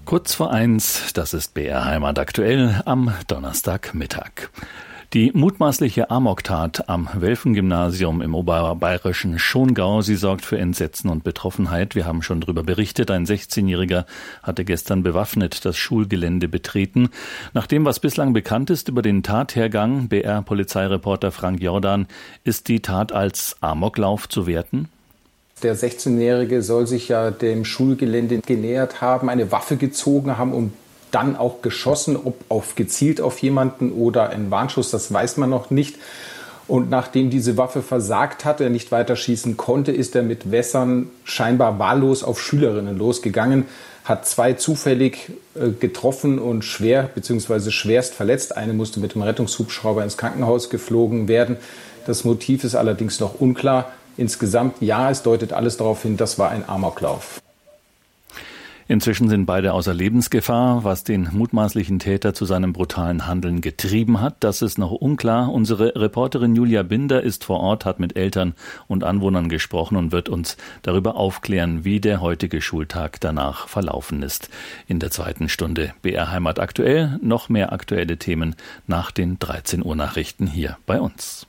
Kurz vor 1, das ist BR Heimat aktuell am Donnerstagmittag. Die mutmaßliche Amoktat am Welfen-Gymnasium im oberbayerischen Schongau, sie sorgt für Entsetzen und Betroffenheit. Wir haben schon darüber berichtet. Ein 16-Jähriger hatte gestern bewaffnet das Schulgelände betreten. Nach dem, was bislang bekannt ist über den Tathergang, BR-Polizeireporter Frank Jordan, ist die Tat als Amoklauf zu werten? Der 16-Jährige soll sich ja dem Schulgelände genähert haben, eine Waffe gezogen haben und dann auch geschossen, ob gezielt auf jemanden oder ein Warnschuss, das weiß man noch nicht. Und nachdem diese Waffe versagt hatte, er nicht weiter schießen konnte, ist er mit Wässern scheinbar wahllos auf Schülerinnen losgegangen, hat 2 zufällig getroffen und schwer bzw. schwerst verletzt. Eine musste mit dem Rettungshubschrauber ins Krankenhaus geflogen werden. Das Motiv ist allerdings noch unklar. Insgesamt ja, es deutet alles darauf hin, das war ein Amoklauf. Inzwischen sind beide außer Lebensgefahr. Was den mutmaßlichen Täter zu seinem brutalen Handeln getrieben hat, das ist noch unklar. Unsere Reporterin Julia Binder ist vor Ort, hat mit Eltern und Anwohnern gesprochen und wird uns darüber aufklären, wie der heutige Schultag danach verlaufen ist. In der 2. Stunde BR Heimat aktuell. Noch mehr aktuelle Themen nach den 13 Uhr Nachrichten hier bei uns.